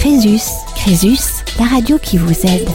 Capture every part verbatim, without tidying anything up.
Crésus, Crésus, la radio qui vous aide.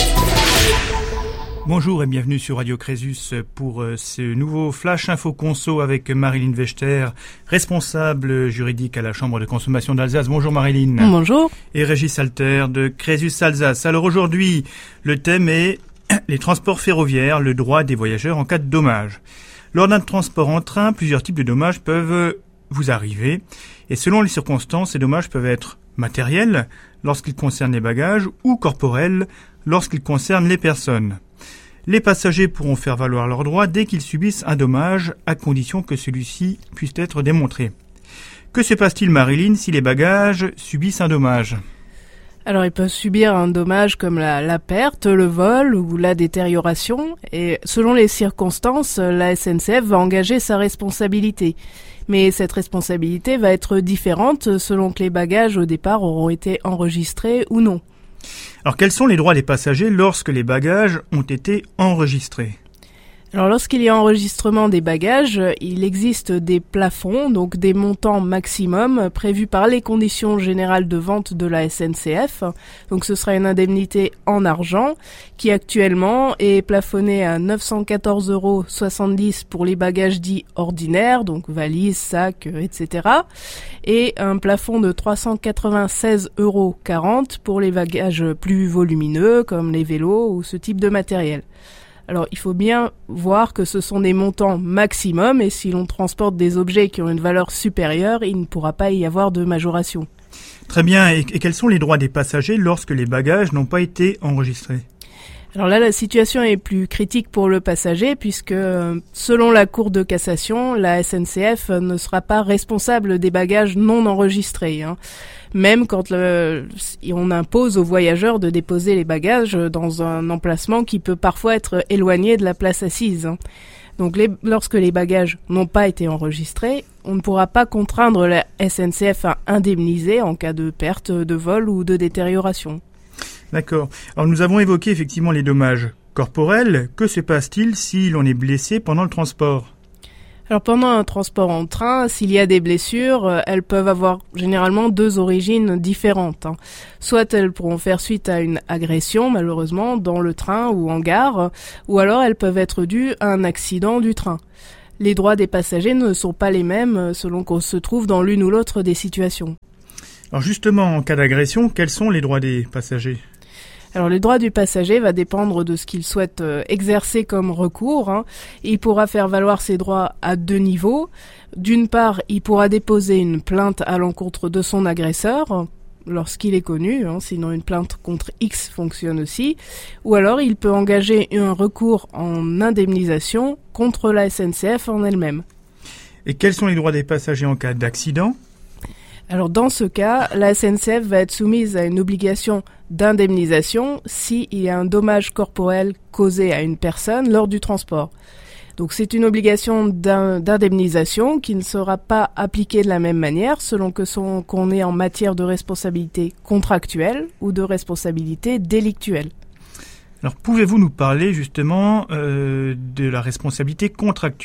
Bonjour et bienvenue sur Radio Crésus pour ce nouveau Flash Info Conso avec Marilyn Vechter, responsable juridique à la Chambre de consommation d'Alsace. Bonjour Marilyn. Bonjour. Et Régis Alter de Crésus Alsace. Alors aujourd'hui, le thème est les transports ferroviaires, le droit des voyageurs en cas de dommage. Lors d'un transport en train, plusieurs types de dommages peuvent vous arriver. Et selon les circonstances, ces dommages peuvent être matériels lorsqu'ils concernent les bagages ou corporels lorsqu'ils concernent les personnes. Les passagers pourront faire valoir leurs droits dès qu'ils subissent un dommage, à condition que celui-ci puisse être démontré. Que se passe-t-il, Marilyn, si les bagages subissent un dommage ? Alors, ils peuvent subir un dommage comme la, la perte, le vol ou la détérioration. Et selon les circonstances, la S N C F va engager sa responsabilité. Mais cette responsabilité va être différente selon que les bagages au départ auront été enregistrés ou non. Alors, quels sont les droits des passagers lorsque les bagages ont été enregistrés ? Alors, lorsqu'il y a enregistrement des bagages, il existe des plafonds, donc des montants maximum prévus par les conditions générales de vente de la S N C F. Donc, ce sera une indemnité en argent qui actuellement est plafonnée à neuf cent quatorze euros soixante-dix pour les bagages dits ordinaires, donc valises, sacs, et cetera. Et un plafond de trois cent quatre-vingt-seize euros quarante pour les bagages plus volumineux comme les vélos ou ce type de matériel. Alors, il faut bien voir que ce sont des montants maximum et si l'on transporte des objets qui ont une valeur supérieure, il ne pourra pas y avoir de majoration. Très bien. Et, et quels sont les droits des passagers lorsque les bagages n'ont pas été enregistrés ? Alors là, la situation est plus critique pour le passager puisque, selon la Cour de cassation, la S N C F ne sera pas responsable des bagages non enregistrés, hein. Même quand le, on impose aux voyageurs de déposer les bagages dans un emplacement qui peut parfois être éloigné de la place assise, hein. Donc les, lorsque les bagages n'ont pas été enregistrés, on ne pourra pas contraindre la S N C F à indemniser en cas de perte, de vol ou de détérioration. D'accord. Alors nous avons évoqué effectivement les dommages corporels. Que se passe-t-il si l'on est blessé pendant le transport ? Alors pendant un transport en train, s'il y a des blessures, euh, elles peuvent avoir généralement deux origines différentes, hein. Soit elles pourront faire suite à une agression, malheureusement, dans le train ou en gare, ou alors elles peuvent être dues à un accident du train. Les droits des passagers ne sont pas les mêmes selon qu'on se trouve dans l'une ou l'autre des situations. Alors justement, en cas d'agression, quels sont les droits des passagers ? Alors, le droit du passager va dépendre de ce qu'il souhaite euh, exercer comme recours, hein. Il pourra faire valoir ses droits à deux niveaux. D'une part, il pourra déposer une plainte à l'encontre de son agresseur, lorsqu'il est connu, hein, sinon une plainte contre X fonctionne aussi. Ou alors, il peut engager un recours en indemnisation contre la S N C F en elle-même. Et quels sont les droits des passagers en cas d'accident ? Alors dans ce cas, la S N C F va être soumise à une obligation d'indemnisation s'il y a un dommage corporel causé à une personne lors du transport. Donc c'est une obligation d'un, d'indemnisation qui ne sera pas appliquée de la même manière selon que son, qu'on est en matière de responsabilité contractuelle ou de responsabilité délictuelle. Alors pouvez-vous nous parler justement euh, de la responsabilité contractuelle ?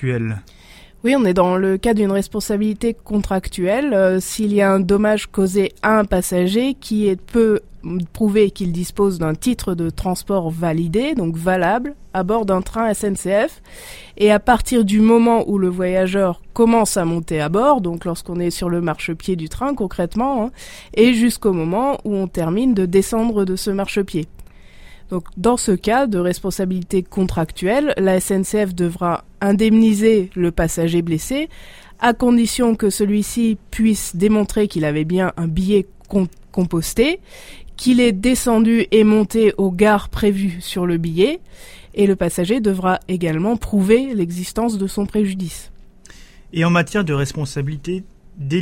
Oui, on est dans le cas d'une responsabilité contractuelle. Euh, s'il y a un dommage causé à un passager qui est, peut prouver qu'il dispose d'un titre de transport validé, donc valable, à bord d'un train S N C F, et à partir du moment où le voyageur commence à monter à bord, donc lorsqu'on est sur le marchepied du train concrètement, hein, et jusqu'au moment où on termine de descendre de ce marchepied. Donc, dans ce cas de responsabilité contractuelle, la S N C F devra indemniser le passager blessé à condition que celui-ci puisse démontrer qu'il avait bien un billet com- composté, qu'il est descendu et monté aux gares prévues sur le billet, et le passager devra également prouver l'existence de son préjudice. Et en matière de responsabilité délictuelle ?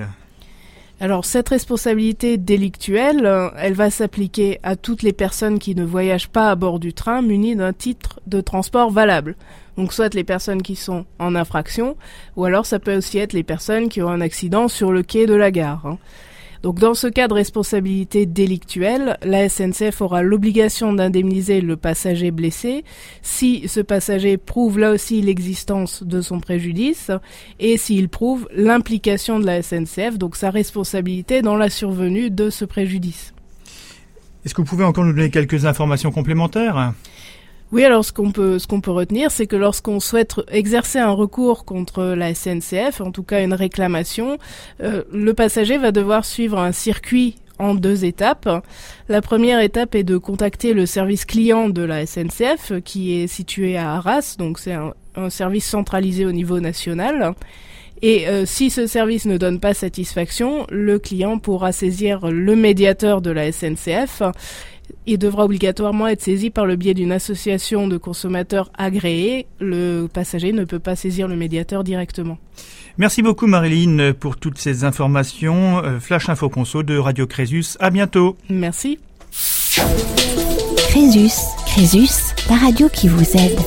Alors, cette responsabilité délictuelle, euh, elle va s'appliquer à toutes les personnes qui ne voyagent pas à bord du train munies d'un titre de transport valable. Donc, soit les personnes qui sont en infraction, ou alors ça peut aussi être les personnes qui ont un accident sur le quai de la gare, hein. Donc dans ce cas de responsabilité délictuelle, la S N C F aura l'obligation d'indemniser le passager blessé si ce passager prouve là aussi l'existence de son préjudice et s'il prouve l'implication de la S N C F, donc sa responsabilité dans la survenue de ce préjudice. Est-ce que vous pouvez encore nous donner quelques informations complémentaires ? Oui, alors ce qu'on peut ce qu'on peut retenir, c'est que lorsqu'on souhaite exercer un recours contre la S N C F, en tout cas une réclamation, euh, le passager va devoir suivre un circuit en deux étapes. La première étape est de contacter le service client de la S N C F, qui est situé à Arras, donc c'est un, un service centralisé au niveau national. Et euh, si ce service ne donne pas satisfaction, le client pourra saisir le médiateur de la S N C F. Il devra obligatoirement être saisi par le biais d'une association de consommateurs agréée. Le passager ne peut pas saisir le médiateur directement. Merci beaucoup Marilyn pour toutes ces informations. Flash Info Conso de Radio Crésus. À bientôt. Merci. Crésus, Crésus, la radio qui vous aide.